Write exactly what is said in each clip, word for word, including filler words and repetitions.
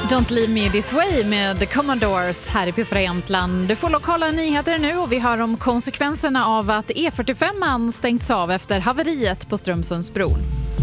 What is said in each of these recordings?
Don't Leave Me This Way med The Commodores här i P fyra Jämtland. Du får lokala nyheter nu och vi hör om konsekvenserna av att E fyrtiofem stängts av efter haveriet på Strömsundsbron.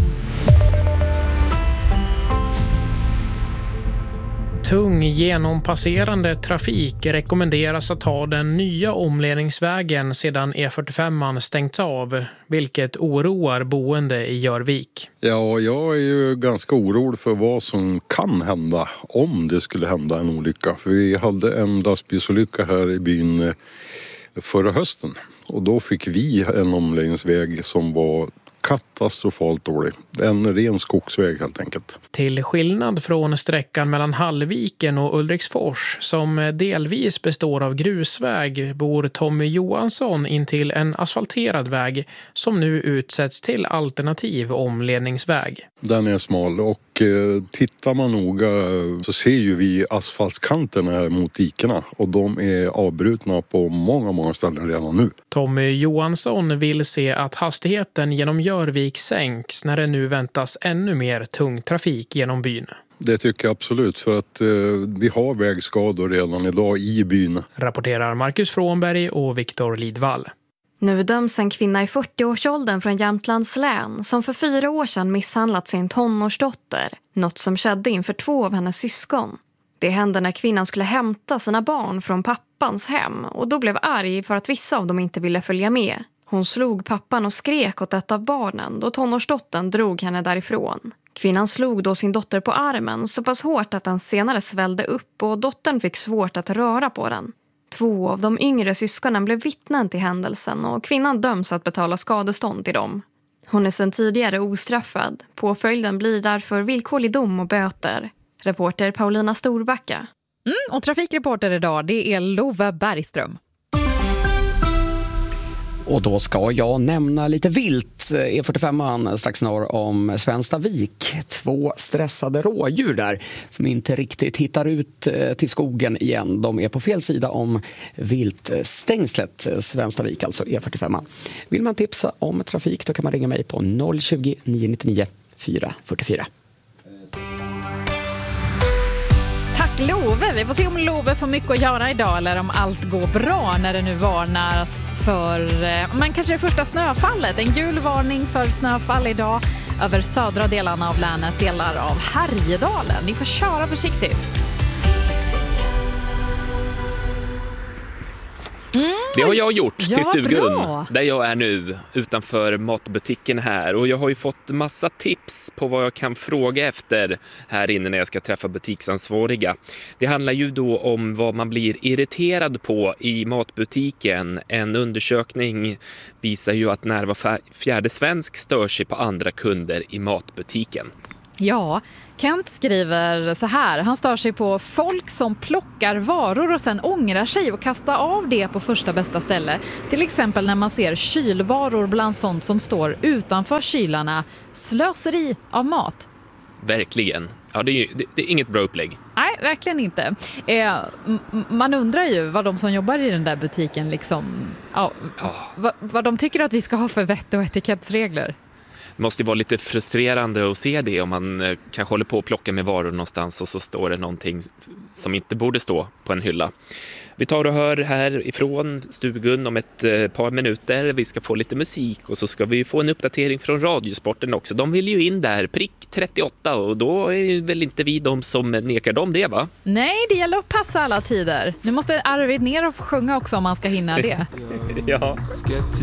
Tung genompasserande trafik rekommenderas att ta den nya omledningsvägen sedan E fyrtiofem stängts av, vilket oroar boende i Jörvik. Ja, jag är ju ganska orolig för vad som kan hända om det skulle hända en olycka. För vi hade en lastbilsolycka här i byn förra hösten och då fick vi en omledningsväg som var katastrofalt dålig. En ren skogsväg helt enkelt. Till skillnad från sträckan mellan Hallviken och Ulriksfors som delvis består av grusväg bor Tommy Johansson in till en asfalterad väg som nu utsätts till alternativ omledningsväg. Den är smal och eh, tittar man noga så ser ju vi asfaltskanterna här mot dikerna och de är avbrutna på många, många ställen redan nu. Tommy Johansson vill se att hastigheten genom Jörvik sänks när det nu väntas ännu mer tung trafik genom byn. Det tycker jag absolut, för att eh, vi har vägskador redan idag i byn. Rapporterar Marcus Frånberg och Viktor Lidvall. Nu döms en kvinna i fyrtioårsåldern från Jämtlands län som för fyra år sedan misshandlat sin tonårsdotter. Något som skedde inför två av hennes syskon. Det hände när kvinnan skulle hämta sina barn från pappans hem och då blev arg för att vissa av dem inte ville följa med. Hon slog pappan och skrek åt ett av barnen då tonårsdottern drog henne därifrån. Kvinnan slog då sin dotter på armen så pass hårt att den senare svällde upp och dottern fick svårt att röra på den. Två av de yngre syskonen blev vittnen till händelsen och kvinnan döms att betala skadestånd till dem. Hon är sedan tidigare ostraffad. Påföljden blir därför villkorlig dom och böter. Reporter Paulina Storbacka. Mm, och trafikreporter idag, det är Love Bergström. Och då ska jag nämna lite vilt. E fyrtiofem strax norr om Svenstavik. Två stressade rådjur där som inte riktigt hittar ut till skogen igen. De är på fel sida om viltstängslet Svenstavik, alltså E fyrtiofem. Vill man tipsa om trafik då kan man ringa mig på noll tjugo, nio nittionio, fyra fyrtiofyra. Love. Vi får se om Love får mycket att göra idag eller om allt går bra när det nu varnas för man kanske det första snöfallet. En gul varning för snöfall idag över södra delarna av länet, delar av Härjedalen. Ni får köra försiktigt. Mm. Det har jag gjort ja, till stugan bra. Där jag är nu utanför matbutiken här och jag har ju fått massa tips på vad jag kan fråga efter här inne när jag ska träffa butiksansvariga. Det handlar ju då om vad man blir irriterad på i matbutiken. En undersökning visar ju att när var fjärde svensk stör sig på andra kunder i matbutiken. Ja, Kent skriver så här. Han stör sig på folk som plockar varor och sen ångrar sig och kastar av det på första bästa ställe. Till exempel när man ser kylvaror bland sånt som står utanför kylarna. Slöseri av mat. Verkligen. Ja, det är, det, det är inget bra upplägg. Nej, verkligen inte. Eh, m- man undrar ju vad de som jobbar i den där butiken liksom, ja, Ja. vad, vad de tycker att vi ska ha för vett- och etikettsregler. Det måste ju vara lite frustrerande att se det om man kanske håller på att plocka med varor någonstans och så står det någonting som inte borde stå på en hylla. Vi tar och hör här ifrån stugan om ett par minuter. Vi ska få lite musik och så ska vi få en uppdatering från Radiosporten också. De vill ju in där prick trettioåtta och då är väl inte vi de som nekar dem det, va? Nej, det gäller att passa alla tider. Nu måste Arvid ner och sjunga också om man ska hinna det. Ja.